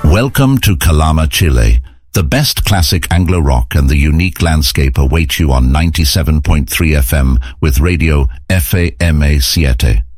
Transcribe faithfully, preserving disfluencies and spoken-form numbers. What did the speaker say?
Welcome to Calama, Chile. The best classic Anglo rock and the unique landscape await you on ninety-seven point three F M with Radio F A M A Siete.